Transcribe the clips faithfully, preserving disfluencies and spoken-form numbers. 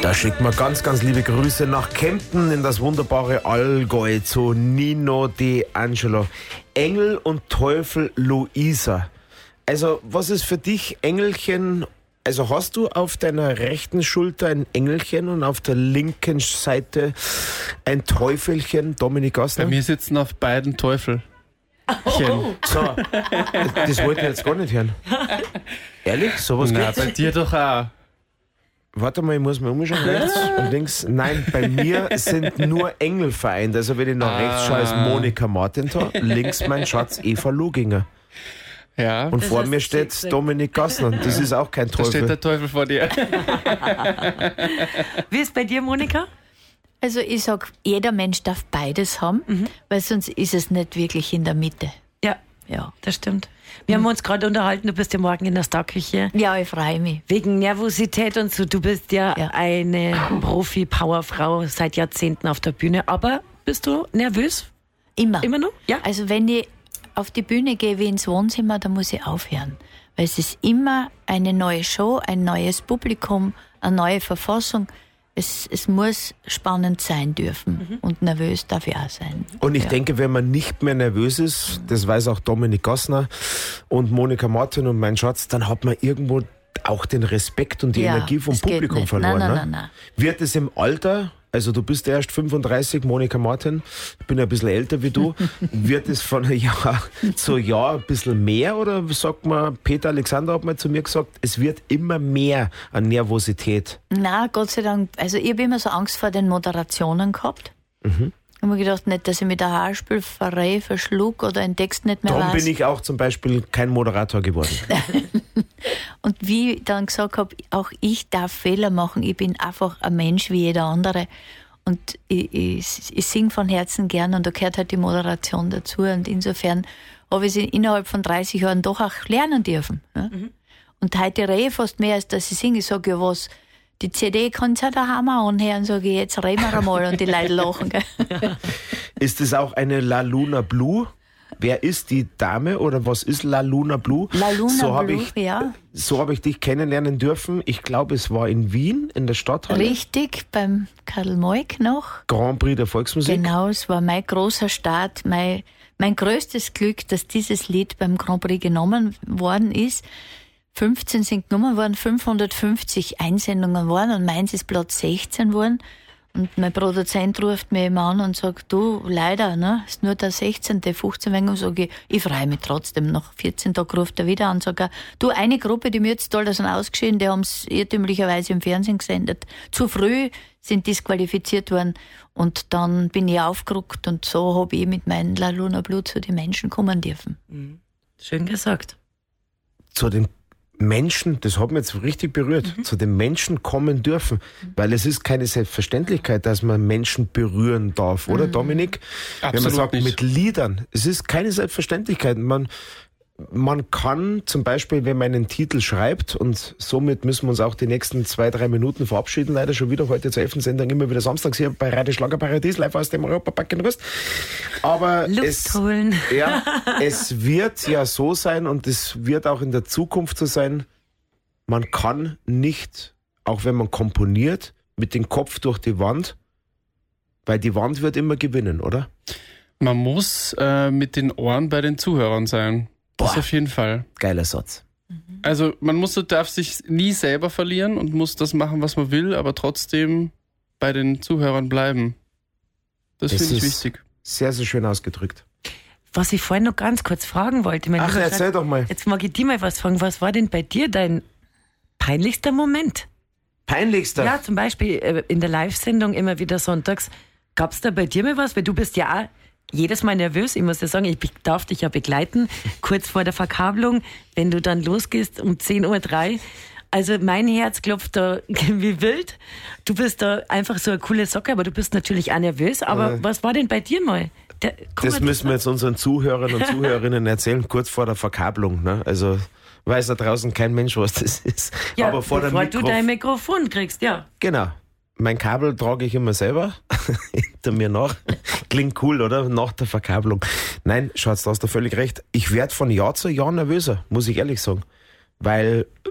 Da schickt man ganz, ganz liebe Grüße nach Kempten in das wunderbare Allgäu zu Nino D'Angelo. Engel und Teufel Luisa. Also, was ist für dich Engelchen? Also, hast du auf deiner rechten Schulter ein Engelchen und auf der linken Seite ein Teufelchen, Dominik Gassner? Bei mir sitzen auf beiden Teufel. Oh. So, das wollte ich jetzt gar nicht hören. Ehrlich? Sowas Na, gibt's? bei dir doch auch. Warte mal, ich muss mir umschauen, rechts und links. Nein, bei mir sind nur Engel vereint. Also wenn ich nach Ah. rechts schaue, ist Monika Martin da, links mein Schatz Eva Luginger. Ja, Und Das vor hast mir du steht gesagt. Dominik Gassner. Das ist auch kein da steht Teufel. der Teufel vor dir. Wie ist bei dir, Monika? Also ich sag, jeder Mensch darf beides haben, weil sonst ist es nicht wirklich in der Mitte. Ja, Ja, das stimmt. Wir haben uns gerade unterhalten, du bist ja morgen in der Starküche. ja, ich freue mich. Wegen Nervosität und so. Du bist ja, Ja. eine Profi-Powerfrau seit Jahrzehnten auf der Bühne. Aber bist du nervös? Immer. Immer noch? Ja. Also wenn ich auf die Bühne gehe wie ins Wohnzimmer, dann muss ich aufhören. Weil es ist immer eine neue Show, ein neues Publikum, eine neue Verfassung. Es, es muss spannend sein dürfen. Und nervös darf ich auch sein. Und ich Ja. denke, wenn man nicht mehr nervös ist, das weiß auch Dominik Gassner und Monika Martin und mein Schatz, dann hat man irgendwo auch den Respekt und die Ja, Energie vom das geht Publikum nicht. verloren. Nein, ne? nein, nein, nein. Wird es im Alter, also du bist erst fünfunddreißig, Monika Martin, ich bin ja ein bisschen älter wie du, wird es von Jahr zu Jahr ein bisschen mehr oder sagt man, Peter Alexander hat mal zu mir gesagt, es wird immer mehr an Nervosität. Na, Gott sei Dank. Also ich habe immer so Angst vor den Moderationen gehabt. Mhm. Ich habe mir gedacht, nicht, dass ich mit der Haarspiel verrei, verschluck oder einen Text nicht mehr Darum weiß. bin ich auch zum Beispiel kein Moderator geworden. Und wie ich dann gesagt habe, auch ich darf Fehler machen. Ich bin einfach ein Mensch wie jeder andere. Und ich, ich, ich singe von Herzen gern und da gehört halt die Moderation dazu. Und insofern habe ich sie innerhalb von dreißig Jahren doch auch lernen dürfen. Ja? Und heute rede ich fast mehr, als dass ich singe. Ich sage, ja was, die C D kannst du ja daheim auch anhören. Sage ich, jetzt reden wir einmal und die Leute lachen. Gell? Ist es auch eine La Luna Blue? Wer ist die Dame oder was ist La Luna Blue? La Luna so hab Blue, ich, ja. So habe ich dich kennenlernen dürfen. Ich glaube, es war in Wien, in der Stadthalle. Richtig, beim Karl Moik noch. Grand Prix der Volksmusik. Genau, es war mein großer Start, mein, mein größtes Glück, dass dieses Lied beim Grand Prix genommen worden ist. fünfzehn sind genommen worden, fünfhundertfünfzig Einsendungen waren und meins ist Platz sechzehn worden. Und mein Produzent ruft mich immer an und sagt, du, leider, ne, ist nur der sechzehnte fünfzehn wegen. Und sage ich, ich freue mich trotzdem. Nach vierzehn Tagen ruft er wieder an und sagt, er, du, eine Gruppe, die mir jetzt toll, das sind ausgeschieden, die haben es irrtümlicherweise im Fernsehen gesendet. Zu früh sind disqualifiziert worden. Und dann bin ich aufgerückt und so habe ich mit meinem La Luna Blue zu den Menschen kommen dürfen. Schön gesagt. Zu den Menschen, das hat mich jetzt richtig berührt, Mhm. zu den Menschen kommen dürfen. Weil es ist keine Selbstverständlichkeit, dass man Menschen berühren darf, oder Mhm. Dominik? Wenn man Absolut sagt, nicht. mit Liedern, es ist keine Selbstverständlichkeit. Man, man kann zum Beispiel, wenn man einen Titel schreibt, und somit müssen wir uns auch die nächsten zwei, drei Minuten verabschieden, leider schon wieder heute zur elften Sendung, immer wieder samstags hier bei Radio Schlagerparadies, live aus dem Europapark in Rust. Aber Luft es, holen. ja, es wird ja so sein und es wird auch in der Zukunft so sein, man kann nicht, auch wenn man komponiert, mit dem Kopf durch die Wand, weil die Wand wird immer gewinnen, oder? Man muss äh, mit den Ohren bei den Zuhörern sein. Das Boah. auf jeden Fall. Geiler Satz. Also man muss, darf sich nie selber verlieren und muss das machen, was man will, aber trotzdem bei den Zuhörern bleiben. Das Das finde ich ist wichtig. Sehr, sehr schön ausgedrückt. Was ich vorhin noch ganz kurz fragen wollte. mein Ach, lieber erzähl Schatz, doch mal. Jetzt mag ich dir mal was fragen. Was war denn bei dir dein peinlichster Moment? Peinlichster. Ja, zum Beispiel äh, in der Live-Sendung immer wieder sonntags. Gab es da bei dir mal was? Weil du bist ja auch jedes Mal nervös. Ich muss ja sagen, ich be- darf dich ja begleiten. Kurz vor der Verkabelung, wenn du dann losgehst um zehn Uhr drei. Also mein Herz klopft da wie wild. Du bist da einfach so eine coole Socke, aber du bist natürlich auch nervös. Aber Äh. was war denn bei dir mal? Der, komm Das mal, müssen wir jetzt unseren Zuhörern und Zuhörerinnen erzählen, kurz vor der Verkabelung. Ne? Also weiß da draußen kein Mensch, was das ist. ja, Aber vor der bevor du Mikro- dein Mikrofon kriegst, ja. Genau. Mein Kabel trage ich immer selber hinter mir nach. Klingt cool, oder? Nach der Verkabelung. Nein, Schatz, da hast du völlig recht. Ich werde von Jahr zu Jahr nervöser, muss ich ehrlich sagen. Weil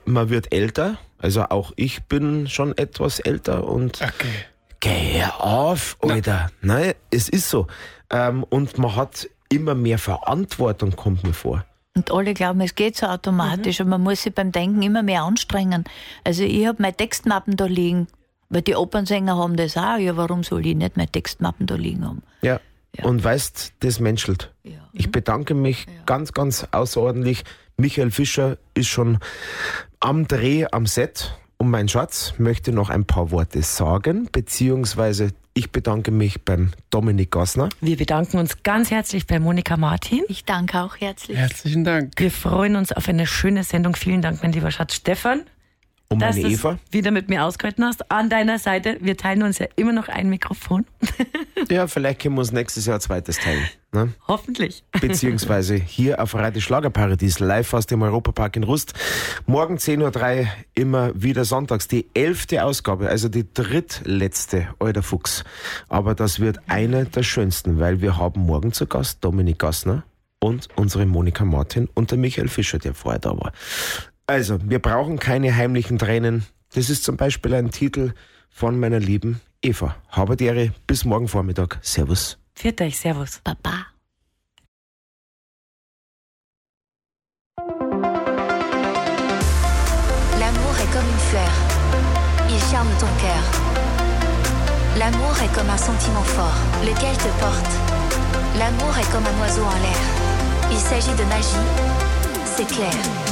man wird älter. Also auch ich bin schon etwas älter und Okay. geh auf, Alter. Nein, es ist so. Ähm, und man hat immer mehr Verantwortung, kommt mir vor. Und alle glauben, es geht so automatisch und man muss sich beim Denken immer mehr anstrengen. Also ich habe meine Textmappen da liegen, weil die Opernsänger haben das auch. Ja, warum soll ich nicht meine Textmappen da liegen haben? Ja. Ja. Und weißt, das menschelt. Ja. Ich bedanke mich Ja. ganz, ganz außerordentlich. Michael Fischer ist schon am Dreh, am Set. Und mein Schatz möchte noch ein paar Worte sagen, beziehungsweise ich bedanke mich beim Dominik Gassner. Wir bedanken uns ganz herzlich bei Monika Martin. Ich danke auch herzlich. Herzlichen Dank. Wir freuen uns auf eine schöne Sendung. Vielen Dank, mein lieber Schatz Stefan, Und dass meine du Eva. es wieder mit mir ausgehalten hast. An deiner Seite, wir teilen uns ja immer noch ein Mikrofon. Ja, vielleicht können wir uns nächstes Jahr ein zweites teilen. Ne? Hoffentlich. Beziehungsweise hier auf Radio Schlagerparadies, live aus dem Europapark in Rust. Morgen zehn Uhr drei, immer wieder sonntags. Die elfte Ausgabe, also die drittletzte, alter Fuchs. Aber das wird eine der schönsten, weil wir haben morgen zu Gast Dominik Gassner und unsere Monika Martin und der Michael Fischer, der vorher da war. Also, wir brauchen keine heimlichen Tränen. Das ist zum Beispiel ein Titel von meiner lieben Eva. Habe die Ehre, bis morgen Vormittag. Servus. Viert euch, servus. Baba. L'amour est comme une fleur. Il charme ton cœur. L'amour est comme un sentiment fort, lequel te porte. L'amour est comme un oiseau en l'air. Il s'agit de magie, c'est clair.